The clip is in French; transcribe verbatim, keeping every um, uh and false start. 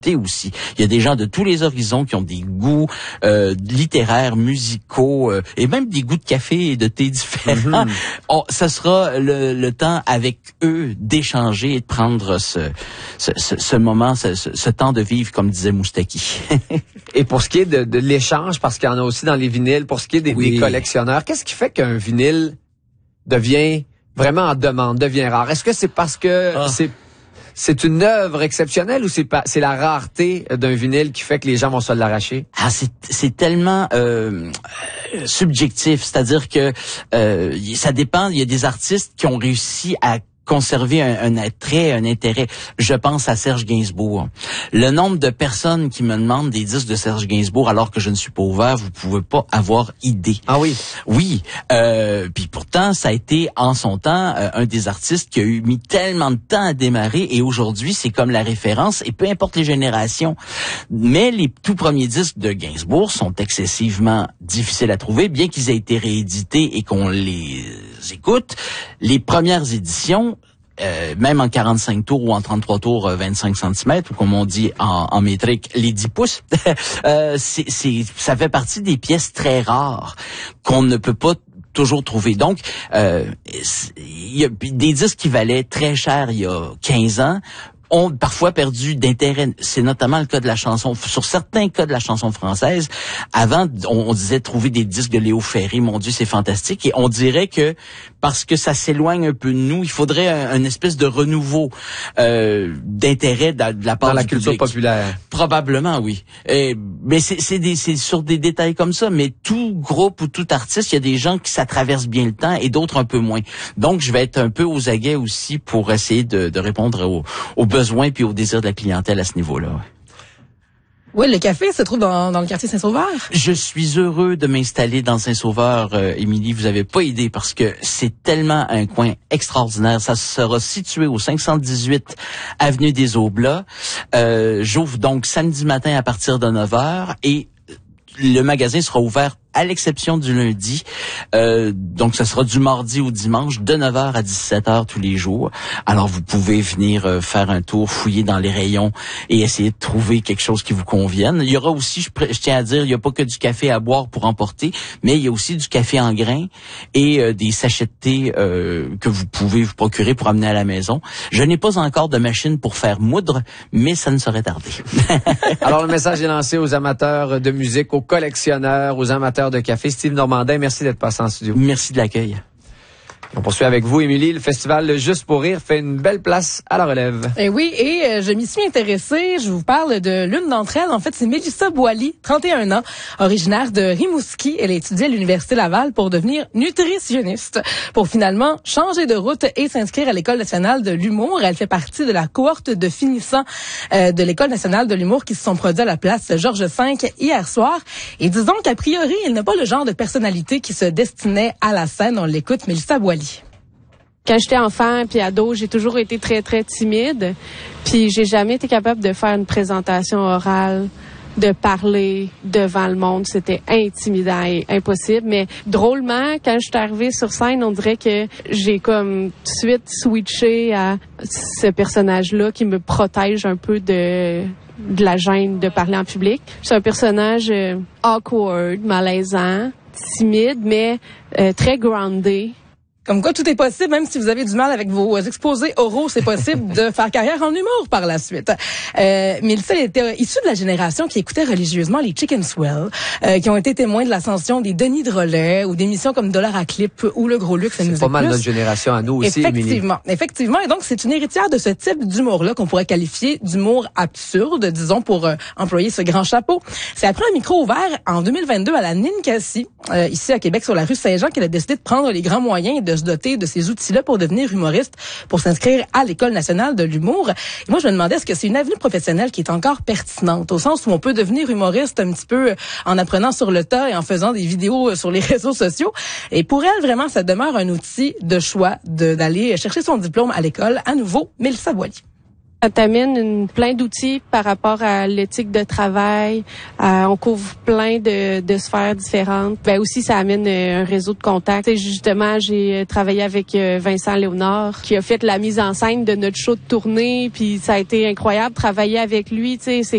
aussi. Il y a des gens de tous les horizons qui ont des goûts euh, littéraires, musicaux euh, et même des goûts de café et de thé différents. Mm-hmm. On, ça sera le, le temps avec eux d'échanger et de prendre ce, ce, ce, ce moment, ce, ce, ce temps de vivre, comme disait Moustaki. Et pour ce qui est de, de l'échange, parce qu'il y en a aussi dans les vinyles, pour ce qui est des, oui. des collectionneurs, qu'est-ce qui fait qu'un vinyle devient vraiment en demande, devient rare? Est-ce que c'est parce que ah. c'est C'est une œuvre exceptionnelle ou c'est pas, c'est la rareté d'un vinyle qui fait que les gens vont se l'arracher? Ah, c'est, c'est tellement euh, subjectif, c'est-à-dire que euh, ça dépend. Il y a des artistes qui ont réussi à conserver un, un attrait, un intérêt. Je pense à Serge Gainsbourg. Le nombre de personnes qui me demandent des disques de Serge Gainsbourg alors que je ne suis pas ouvert, vous pouvez pas avoir idée. Ah oui? Oui. Euh, puis pourtant, ça a été en son temps euh, un des artistes qui a eu mis tellement de temps à démarrer et aujourd'hui, c'est comme la référence et peu importe les générations. Mais les tout premiers disques de Gainsbourg sont excessivement difficiles à trouver, bien qu'ils aient été réédités et qu'on les écoute. Les premières éditions, Euh, même en quarante-cinq tours ou en trente-trois tours, euh, vingt-cinq centimètres, ou comme on dit en, en métrique, les dix pouces, euh, c'est, c'est, ça fait partie des pièces très rares qu'on ne peut pas toujours trouver. Donc, euh, il y a des disques qui valaient très cher il y a quinze ans, ont parfois perdu d'intérêt. C'est notamment le cas de la chanson. Sur certains cas de la chanson française, avant, on, on disait trouver des disques de Léo Ferré. Mon Dieu, c'est fantastique. Et on dirait que parce que ça s'éloigne un peu de nous, il faudrait un, un espèce de renouveau euh, d'intérêt de, de la part dans la du culture public. populaire. Probablement, oui. Et, mais c'est, c'est, des, c'est sur des détails comme ça. Mais tout groupe ou tout artiste, il y a des gens qui ça traverse bien le temps et d'autres un peu moins. Donc, je vais être un peu aux aguets aussi pour essayer de, de répondre aux, aux besoins puis aux désirs de la clientèle à ce niveau-là. Oui, le café se trouve dans, dans le quartier Saint-Sauveur. Je suis heureux de m'installer dans Saint-Sauveur, euh, Émilie. Vous avez pas idée parce que c'est tellement un coin extraordinaire. Ça sera situé au cinq cent dix-huit avenue des Aublats. Euh, j'ouvre donc samedi matin à partir de neuf heures et le magasin sera ouvert à l'exception du lundi. Euh, donc, ça sera du mardi au dimanche, de neuf heures à dix-sept heures tous les jours. Alors, vous pouvez venir euh, faire un tour, fouiller dans les rayons et essayer de trouver quelque chose qui vous convienne. Il y aura aussi, je, je tiens à dire, il n'y a pas que du café à boire pour emporter, mais il y a aussi du café en grains et euh, des sachets de thé euh, que vous pouvez vous procurer pour amener à la maison. Je n'ai pas encore de machine pour faire moudre, mais ça ne saurait tarder. Alors, le message est lancé aux amateurs de musique, aux collectionneurs, aux amateurs de café. Steve Normandin, merci d'être passé en studio. Merci de l'accueil. On poursuit avec vous, Émilie. Le festival Juste pour rire fait une belle place à la relève. Et oui, et euh, je m'y suis intéressée. Je vous parle de l'une d'entre elles. En fait, c'est Mélissa Boily, trente et un ans, originaire de Rimouski. Elle a étudié à l'Université Laval pour devenir nutritionniste, pour finalement changer de route et s'inscrire à l'École nationale de l'humour. Elle fait partie de la cohorte de finissants euh, de l'École nationale de l'humour qui se sont produits à la place Georges cinq hier soir. Et disons qu'a priori, elle n'a pas le genre de personnalité qui se destinait à la scène. On l'écoute, Mélissa Boily. Quand j'étais enfant puis ado, j'ai toujours été très, très timide. Puis j'ai jamais été capable de faire une présentation orale, de parler devant le monde. C'était intimidant et impossible. Mais drôlement, quand je suis arrivée sur scène, on dirait que j'ai comme tout de suite switché à ce personnage-là qui me protège un peu de... de la gêne de parler en public. C'est un personnage euh, awkward, malaisant, timide, mais euh, très groundé. Comme quoi, tout est possible, même si vous avez du mal avec vos exposés oraux, c'est possible de faire carrière en humour par la suite. Euh, Mélissa était issue de la génération qui écoutait religieusement les Chicken Swell, euh, qui ont été témoins de l'ascension des Denis Drolet ou d'émissions comme Dollar à Clip ou Le Gros Luxe. C'est pas mal notre génération à nous aussi, Effectivement, Émilie. Effectivement. Et donc, c'est une héritière de ce type d'humour-là qu'on pourrait qualifier d'humour absurde, disons, pour euh, employer ce grand chapeau. C'est après un micro ouvert en deux mille vingt-deux à la Ninkasi, euh, ici à Québec, sur la rue Saint-Jean, qu'elle a décidé de prendre les grands moyens et de se doter de ces outils-là pour devenir humoriste, pour s'inscrire à l'École nationale de l'humour. Et moi, je me demandais, est-ce que c'est une avenue professionnelle qui est encore pertinente, au sens où on peut devenir humoriste un petit peu en apprenant sur le tas et en faisant des vidéos sur les réseaux sociaux. Et pour elle, vraiment, ça demeure un outil de choix de, d'aller chercher son diplôme à l'école. À nouveau, Mélissa Boily. Ça t'amène une, plein d'outils par rapport à l'éthique de travail. Euh, on couvre plein de, de sphères différentes. Ben aussi, ça amène un réseau de contacts. Et justement, j'ai travaillé avec Vincent Léonard, qui a fait la mise en scène de notre show de tournée. Puis ça a été incroyable de travailler avec lui. Tu sais, c'est